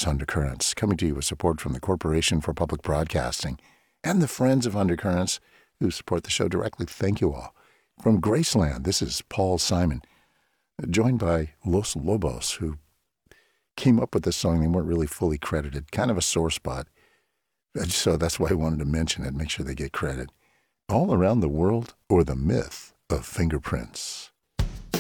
is Undercurrents, coming to you with support from the Corporation for Public Broadcasting and the Friends of Undercurrents who support the show directly. Thank you all. From Graceland, this is Paul Simon, joined by Los Lobos, who came up with this song. They weren't really fully credited, kind of a sore spot. So that's why I wanted to mention it, make sure they get credit. All Around the World, or the Myth of Fingerprints.